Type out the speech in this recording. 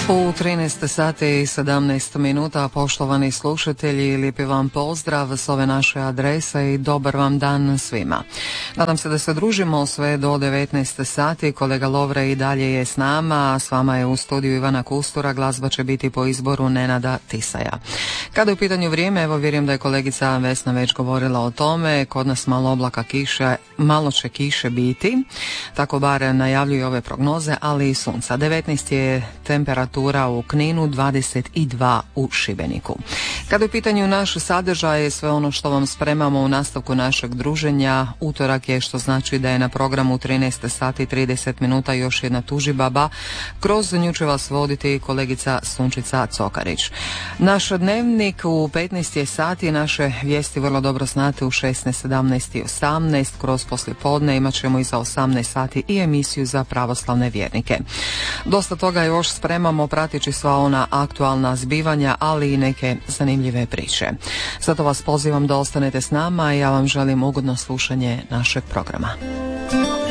U 13 sati i 17 minuta, poštovani slušatelji, lijepi vam pozdrav s ove naše adrese i dobar vam dan svima. Nadam se da se družimo sve do 19 sati, kolega Lovre i dalje je s nama, a s vama je u studiju Ivana Kustura, glazba će biti po izboru Nenada Tisaja. Kada je u pitanju vrijeme, evo vjerujem da je kolegica Vesna već govorila o tome, kod nas malo oblaka kiše, malo će kiše biti, tako bar najavljuju ove prognoze, ali i sunca. 19 je temperatura u Kninu, 22 u Šibeniku. Kada je u pitanju naš sadržaj, sve ono što vam spremamo u nastavku našeg druženja, utorak je, što znači da je na programu 13 sati 30 minuta još jedna tužibaba. Kroz nju će vas voditi kolegica Sunčica Cokarić. Naš dnevnik u 15 je sati, naše vijesti vrlo dobro znate u 16, 17 i 18. Kroz poslijepodne imat ćemo i za 18 sati i emisiju za pravoslavne vjernike. Dosta toga još spremamo, prateći sva ona aktualna zbivanja, ali i neke zanimljive priče. Zato vas pozivam da ostanete s nama i ja vam želim ugodno slušanje našeg programa.